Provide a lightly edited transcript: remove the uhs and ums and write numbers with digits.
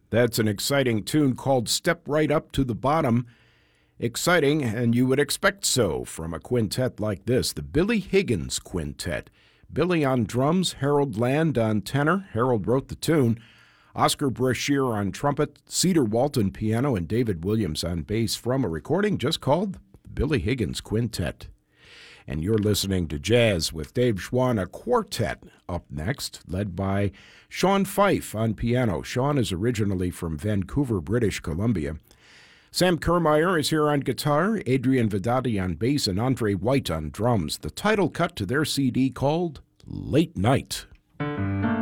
That's an exciting tune called Step Right Up to the Bottom. Exciting, and you would expect so from a quintet like this, the Billy Higgins Quintet. Billy on drums, Harold Land on tenor, Harold wrote the tune, Oscar Brashear on trumpet, Cedar Walton piano, and David Williams on bass from a recording just called Billy Higgins Quintet. And you're listening to Jazz with Dave Schwann, a quartet up next, led by Sean Fife on piano. Sean is originally from Vancouver, British Columbia. Sam Kermeyer is here on guitar, Adrian Vedati on bass, and Andre White on drums. The title cut to their CD called Late Night.